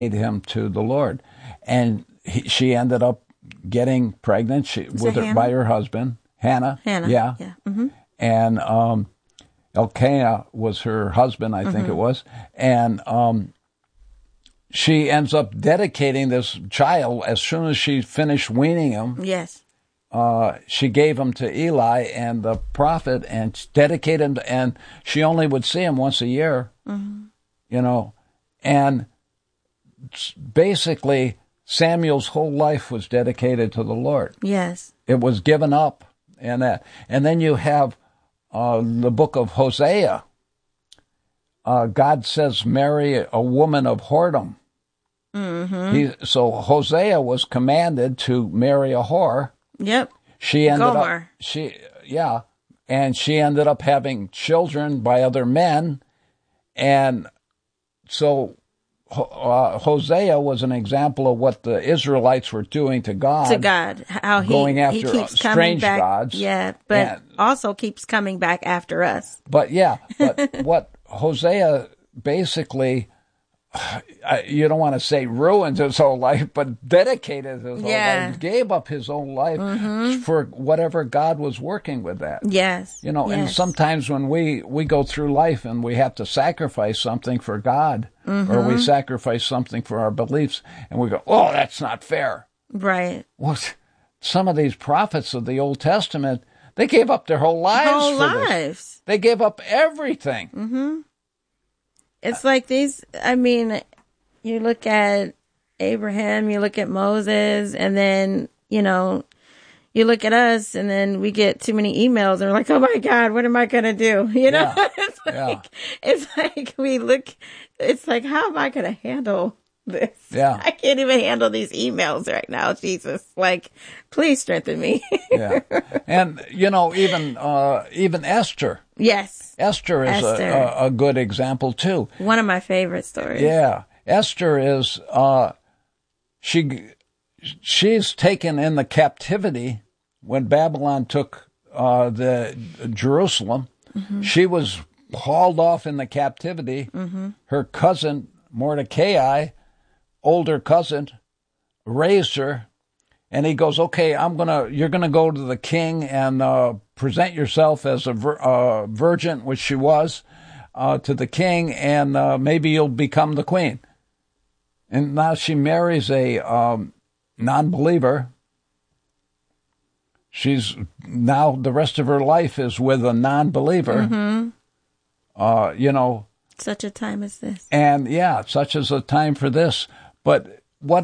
him to the Lord. And she ended up getting pregnant by her husband, Hannah. Yeah. Mm-hmm. And Elkanah was her husband, I think it was. And she ends up dedicating this child as soon as she finished weaning him. Yes. She gave him to Eli and the prophet and dedicated him, and she only would see him once a year, and basically Samuel's whole life was dedicated to the Lord. Yes. It was given up, and then you have the book of Hosea. God says, marry a woman of whoredom. Mm-hmm. So Hosea was commanded to marry a whore. Yep. She ended Gomer. And she ended up having children by other men, and so Hosea was an example of what the Israelites were doing to God. To God, how going after he keeps strange coming back, gods. Yeah, but also keeps coming back after us. But what Hosea basically, you don't want to say ruined his whole life, but dedicated his whole life, gave up his own life for whatever God was working with that. Yes. And sometimes when we go through life and we have to sacrifice something for God, or we sacrifice something for our beliefs, and we go, oh, that's not fair. Right. Well, some of these prophets of the Old Testament, they gave up their whole lives this. They gave up everything. Mm-hmm. It's like these, you look at Abraham, you look at Moses, and then, you look at us, and then we get too many emails, and we're like, oh my God, what am I going to do? It's like we look, it's like, how am I going to handle this? Yeah. I can't even handle these emails right now, Jesus. Like, please strengthen me. Yeah. And, even Esther. Yes. Esther is a good example, too. One of my favorite stories. Yeah. Esther is, she's taken in the captivity when Babylon took the Jerusalem. Mm-hmm. She was hauled off in the captivity. Mm-hmm. Her cousin, Mordecai, older cousin, raised her. And he goes, okay, you're gonna go to the king and present yourself as a virgin, which she was, to the king, and maybe you'll become the queen. And now she marries a non-believer. She's now the rest of her life is with a non-believer. Mm-hmm. Such a time as this. And such as a time for this. But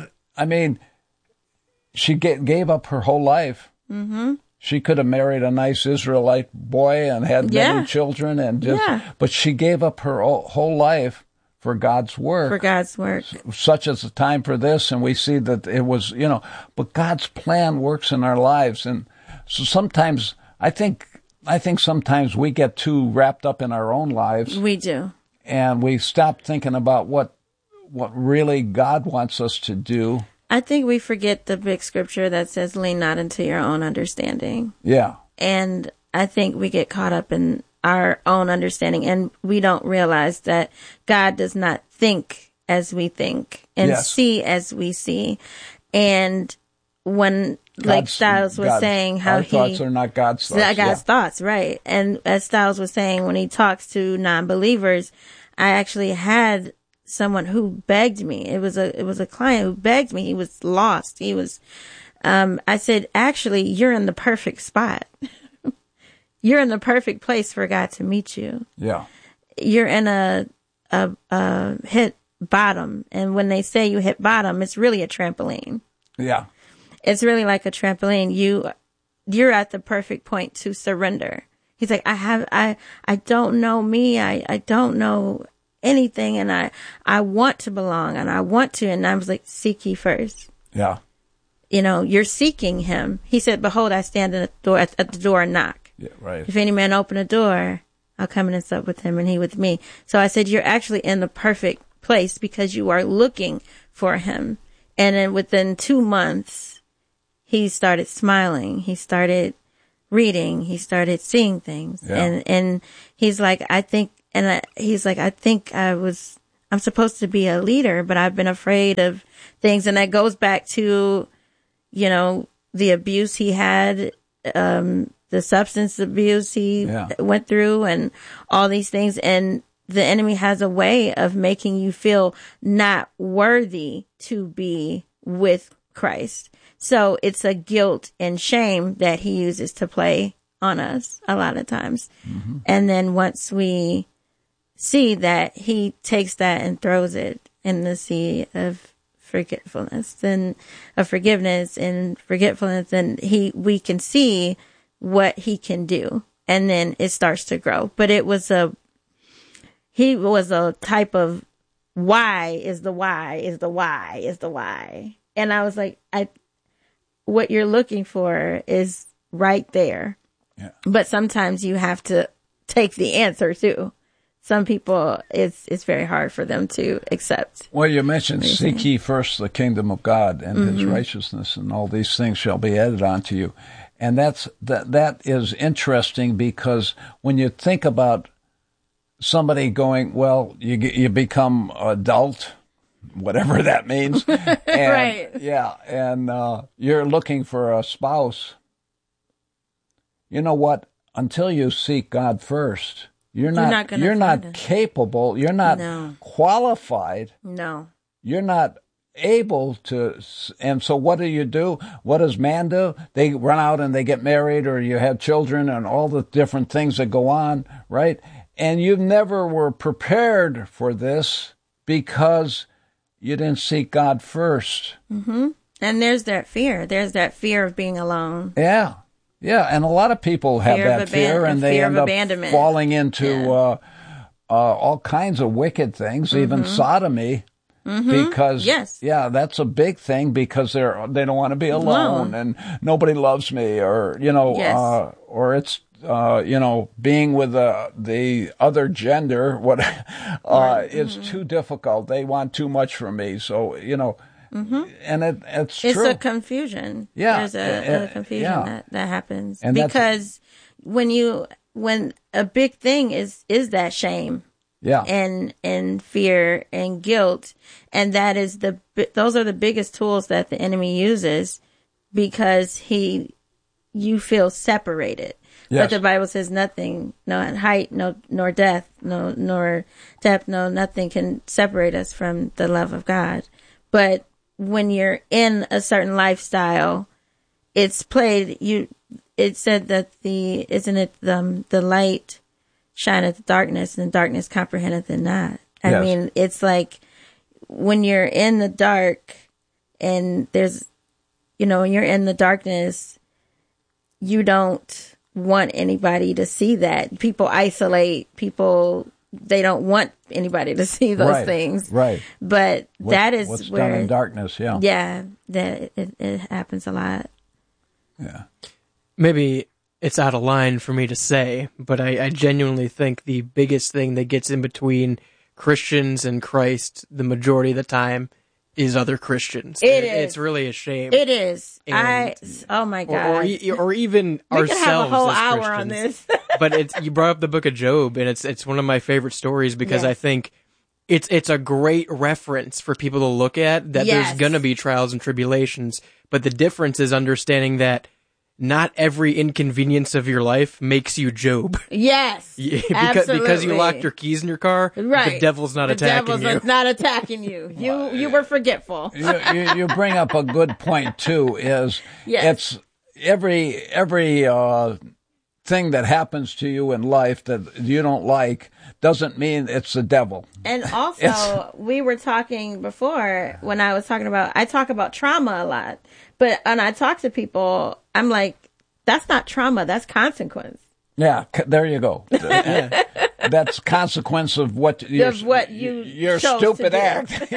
she gave up her whole life. Mm-hmm. She could have married a nice Israelite boy and had many children, but she gave up her whole life for God's work. For God's work. Such as a time for this, and we see that it was, but God's plan works in our lives. And so sometimes, I think sometimes we get too wrapped up in our own lives. We do. And we stop thinking about what really God wants us to do. I think we forget the big scripture that says, lean not into your own understanding. Yeah. And I think we get caught up in our own understanding, and we don't realize that God does not think as we think and see as we see. And when, like Styles was saying, how our thoughts are not God's thoughts. God's thoughts, right. And as Styles was saying, when he talks to non-believers, I actually had someone who begged me. It was a client who begged me. He was lost. He was, I said, actually, you're in the perfect spot. You're in the perfect place for God to meet you. Yeah. You're in a hit bottom. And when they say you hit bottom, it's really a trampoline. Yeah. It's really like a trampoline. You're at the perfect point to surrender. He's like, I don't know me. I don't know anything, and I want to belong, and I want to, and I was like, seek ye first. Yeah. You're seeking him. He said, behold, I stand at the door and knock. Yeah, right. If any man open a door, I'll come in and sup with him and he with me. So I said, you're actually in the perfect place because you are looking for him. And then within 2 months, he started smiling. He started reading. He started seeing things. Yeah. And he's like, I think I was I'm supposed to be a leader, but I've been afraid of things. And that goes back to, you know, the abuse he had, the substance abuse he went through and all these things. And the enemy has a way of making you feel not worthy to be with Christ. So it's a guilt and shame that he uses to play on us a lot of times. Mm-hmm. And then once we see that, he takes that and throws it in the sea of forgetfulness and of forgiveness and forgetfulness. And we can see what he can do. And then it starts to grow. But he was a type of why is the why is the why is the why. And I was like, what you're looking for is right there. Yeah. But sometimes you have to take the answer too. Some people, it's very hard for them to accept. Well, you mentioned seek ye first the kingdom of God and his righteousness, and all these things shall be added unto you. And that is interesting, because when you think about somebody going, well, you become adult, whatever that means. And, right. Yeah. And you're looking for a spouse. You know what? Until you seek God first, you're not capable. You're not qualified. No. You're not able to. And so what do? What does man do? They run out and they get married, or you have children and all the different things that go on, right? And you never were prepared for this because you didn't seek God first. Mm-hmm. And there's that fear. There's that fear of being alone. Yeah. Yeah. And a lot of people have that fear, and they end up falling into all kinds of wicked things, even sodomy. Mm-hmm. Because, that's a big thing, because they don't want to be alone and nobody loves me, or, or it's, being with the other gender, is too difficult. They want too much from me. So, and it's true. It's a confusion. Yeah. There's a confusion that happens. And because when a big thing is that shame. Yeah. And fear and guilt. And those are the biggest tools that the enemy uses, because you feel separated. Yes. But the Bible says nothing, no height, nor depth, nor depth, nothing can separate us from the love of God. But when you're in a certain lifestyle, it's played, it said that the light shineth darkness, and darkness comprehendeth it not. I mean, it's like when you're in the dark and when you're in the darkness, you don't want anybody to see that. People isolate, they don't want anybody to see those things. Right. But that is what's where done in darkness, Yeah, that it happens a lot. Yeah. Maybe it's out of line for me to say, but I genuinely think the biggest thing that gets in between Christians and Christ the majority of the time is other Christians. It's really a shame. It is. Oh my God. Or even we ourselves. We could have a whole as hour Christians. on this. But you brought up the book of Job, and it's one of my favorite stories, because I think it's a great reference for people to look at, that there's going to be trials and tribulations, but the difference is understanding that not every inconvenience of your life makes you Job. Yes, absolutely. Because you locked your keys in your car, right. The devil's not attacking you. Not attacking you. You were forgetful. you bring up a good point too. It's every thing that happens to you in life that you don't like doesn't mean it's the devil. And also, we were talking before, when I talk about trauma a lot, but when I talk to people, I'm like, that's not trauma, that's consequence. Yeah, there you go. That's consequence of your stupid act.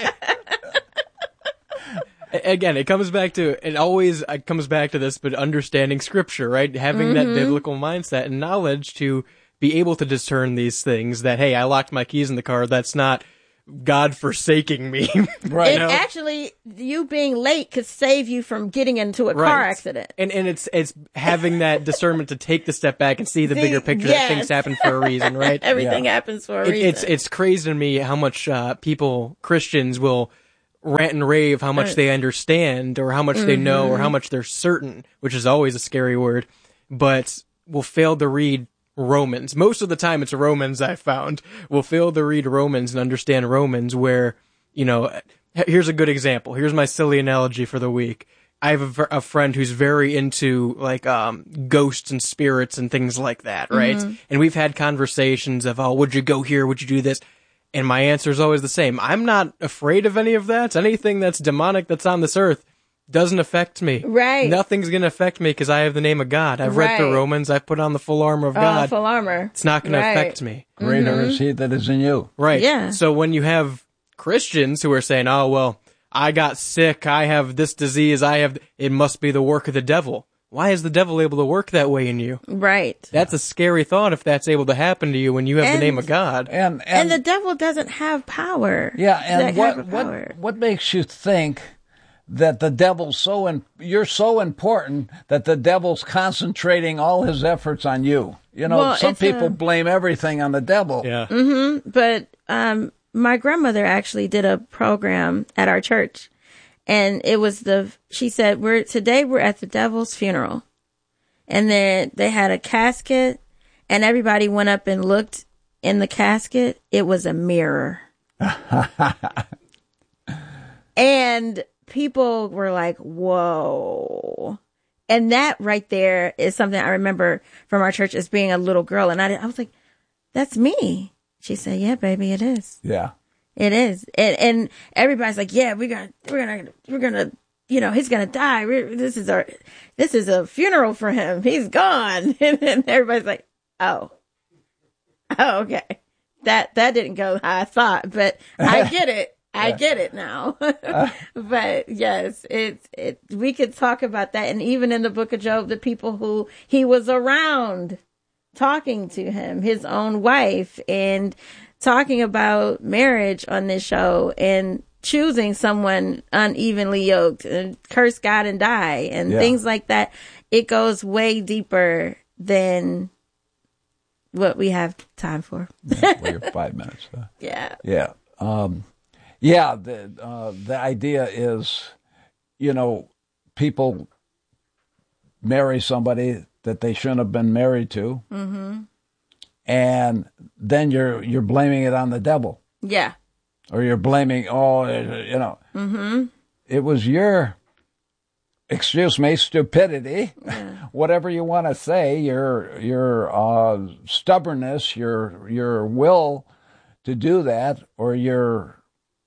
Again, it comes back to this, but understanding Scripture, right? Having that biblical mindset and knowledge to be able to discern these things, that, hey, I locked my keys in the car, that's not God forsaking me. Right. It actually, you being late could save you from getting into a car accident. And it's having that discernment to take the step back and see the bigger picture that things happen for a reason, right? Everything happens for a reason. It's crazy to me how much Christians will rant and rave how much they understand or how much they know or how much they're certain, which is always a scary word, but will fail to read Romans. Most of the time it's Romans, I found. Will fail to read Romans and understand Romans where, here's a good example. Here's my silly analogy for the week. I have a friend who's very into ghosts and spirits and things like that, right? Mm-hmm. And we've had conversations of, would you go here? Would you do this? And my answer is always the same. I'm not afraid of any of that. Anything that's demonic that's on this earth doesn't affect me. Right. Nothing's going to affect me because I have the name of God. I've read through Romans. I've put on the full armor of God. Full armor. It's not going to affect me. Greater is he that is in you. Right. Yeah. So when you have Christians who are saying, I got sick, I have this disease, it must be the work of the devil. Why is the devil able to work that way in you? Right. That's a scary thought if that's able to happen to you when you have the name of God. And the devil doesn't have power. Yeah, and what makes you think that the devil's you're so important that the devil's concentrating all his efforts on you? Some people blame everything on the devil. Yeah. Mm-hmm. But my grandmother actually did a program at our church. And it was she said, today we're at the devil's funeral. And then they had a casket and everybody went up and looked in the casket. It was a mirror. And people were like, whoa. And that right there is something I remember from our church as being a little girl. And I was like, that's me. She said, yeah, baby, it is. Yeah. It is. And everybody's like, yeah, we're gonna, he's gonna die. This is a funeral for him. He's gone. And everybody's like, oh, okay. That didn't go how I thought, but I get it. I get it now. But yes, we could talk about that. And even in the book of Job, the people who he was around talking to him, his own wife, and talking about marriage on this show and choosing someone unevenly yoked and curse God and die and things like that. It goes way deeper than what we have time for. We have 5 minutes. Yeah. Yeah. The idea is, people marry somebody that they shouldn't have been married to. Mm-hmm. And then you're blaming it on the devil. Yeah. Or you're blaming, Mm-hmm. It was your, stupidity, whatever you want to say, your stubbornness, your will to do that, or your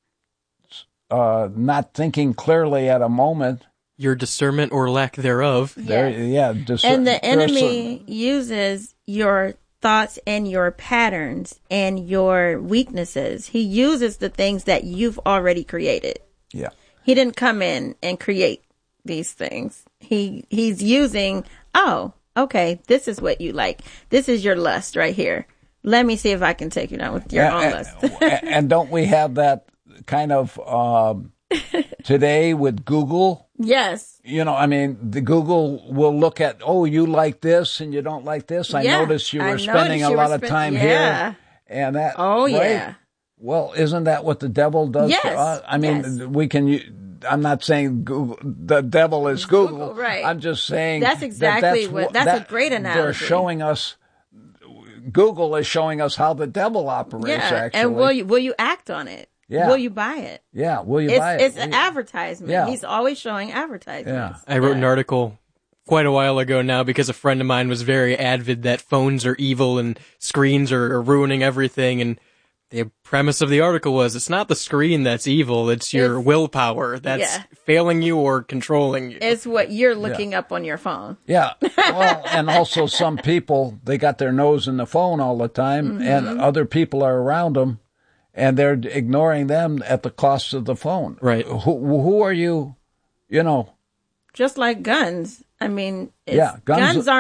not thinking clearly at a moment. Your discernment or lack thereof. Yes. And the enemy uses your thoughts and your patterns and your weaknesses. He uses the things that you've already created. Yeah. He didn't come in and create these things. He's using, okay, this is what you like. This is your lust right here. Let me see if I can take you down with your own lust. And don't we have that kind of today with Google? Yes. The Google will look at, you like this and you don't like this. I noticed you were spending a lot of time here and that. Oh, right? Yeah. Well, isn't that what the devil does yes. to us? We can, I'm not saying Google, the devil is Google. Right. I'm just saying that's exactly that's a great analogy. They're showing us, Google is showing us how the devil operates, actually. And will you act on it? Yeah. Will you buy it? Yeah, will you buy it? It's an advertisement. Yeah. He's always showing advertisements. Yeah. I wrote an article quite a while ago now because a friend of mine was very avid that phones are evil and screens are ruining everything. And the premise of the article was it's not the screen that's evil, it's your willpower that's failing you or controlling you. It's what you're looking up on your phone. Yeah. Well, and also some people, they got their nose in the phone all the time, and other people are around them. And they're ignoring them at the cost of the phone. Right. Who are you, Just like guns. I mean, guns aren't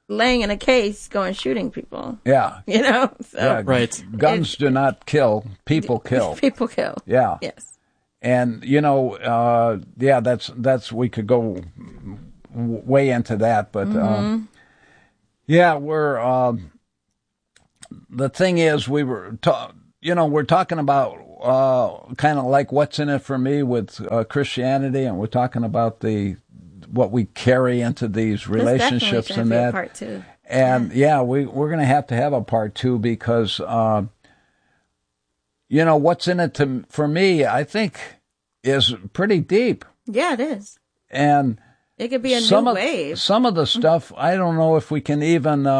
laying in a case going shooting people. Yeah. You know? So Yeah, right. Guns do not kill. People kill. People kill. Yeah. Yes. And, you know, that's, we could go way into that, but, yeah, we're, the thing is, we're talking about, kind of like what's in it for me with, Christianity, and we're talking about what we carry into these relationships and that. Part two. And we're going to have a part two because, you know, what's in it for me, I think, is pretty deep. Yeah, it is. And it could be a new wave. Some of the stuff, I don't know if we can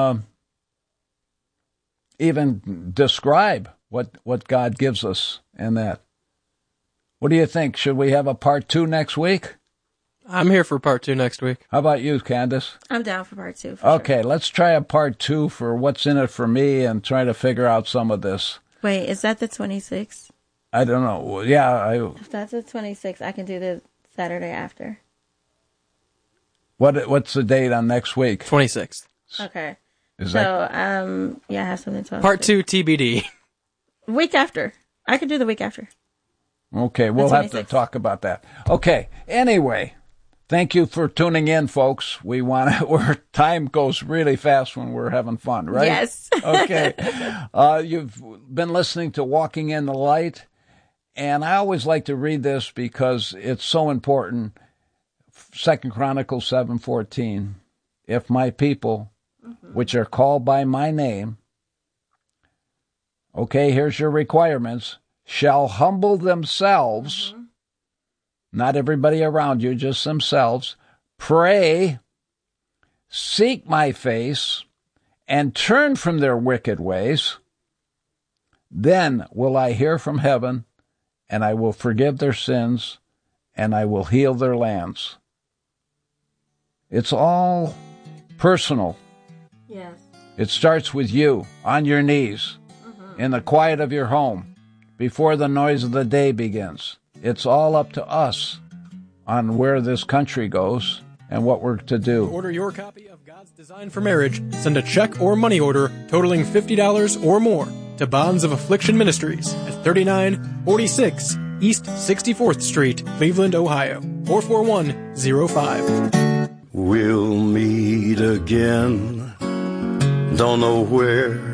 even describe what God gives us in that. What do you think? Should we have a part two next week? I'm here for part two next week. How about you, Candace? I'm down for part two. Okay, let's try a part two for what's in it for me and try to figure out some of this. Wait, is that the 26th? I don't know. Yeah. If that's the 26th, I can do the Saturday after. What's the date on next week? 26th. Okay. I have something to part two TBD. Week after. I can do the week after. Okay, we'll have to talk about that. Okay, anyway, thank you for tuning in, folks. Where time goes really fast when we're having fun, right? Yes. Okay. You've been listening to Walking in the Light, and I always like to read this because it's so important. 2 Chronicles 7:14. If my people, which are called by my name, okay, here's your requirements, shall humble themselves, not everybody around you, just themselves, pray, seek my face, and turn from their wicked ways, then will I hear from heaven, and I will forgive their sins, and I will heal their lands. It's all personal. Yes. It starts with you, on your knees, in the quiet of your home, before the noise of the day begins. It's all up to us on where this country goes and what we're to do. To order your copy of God's Design for Marriage, send a check or money order totaling $50 or more to Bonds of Affliction Ministries at 3946 East 64th Street, Cleveland, Ohio, 44105. We'll meet again. Don't know where